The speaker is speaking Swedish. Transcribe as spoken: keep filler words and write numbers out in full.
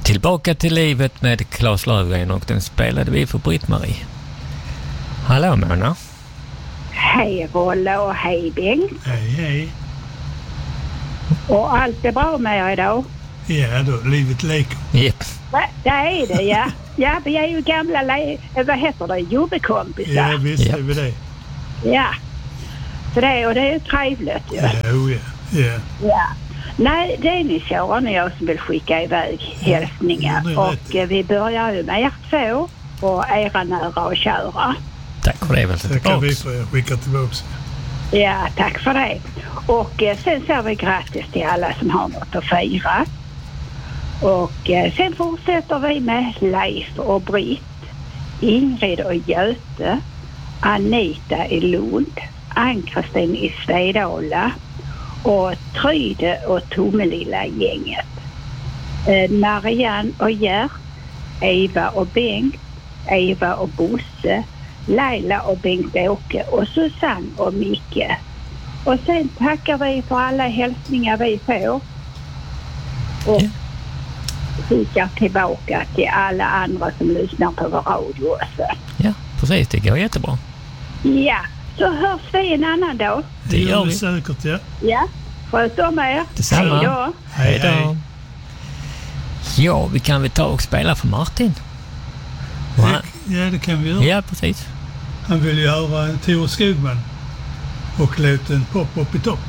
Tillbaka till livet med Claes Löfgren, och den spelade vi för Britt-Marie. Hallå Mona. Hej Rolla och hej Bengt. Hej hej. Och allt är bra med er idag? Ja då, livet leker. Yep. Va? Det är det, ja. Ja, vi är ju gamla, le- vad heter det, jobbekompisar. Ja visst Yep. är vi det. Ja. Så det, och det är ju trevligt ju. Ja, oh, ja. ja. Ja. Nej, det är ni Sören och jag som vill skicka iväg hälsningar. Ja, och eh, vi börjar ju med er två och era nära och kära. Tack för det, väl Tackar vi tillbaks. för att jag skickar tillbaka. Ja, tack för det. Och eh, sen säger vi grattis till alla som har något att fira. Och eh, sen fortsätter vi med Leif och Britt, Ingrid och Göte, Anita i Lund, Ann-Kristin i Svedala och Tryde och Tomelilla gänget. Eh, Marianne och Gert, Eva och Bengt, Eva och Bosse, Laila och Bengt-Åke och Susanne och Micke. Och sen tackar vi för alla hälsningar vi får. Och Ja. skickar tillbaka till alla andra som lyssnar på vår radio också. Ja, precis. Det går jättebra. Ja, så hörs vi en annan dag. Det gör vi. säkert, ja. Ja, sköt om er. Detsamma. Hej då. Hej då. Ja, vi kan väl ta och spela för Martin. Och han, Det, ja, det kan vi göra. ja, precis. Han vill ju höra Tore Skogman och låten Pop Up i Topp.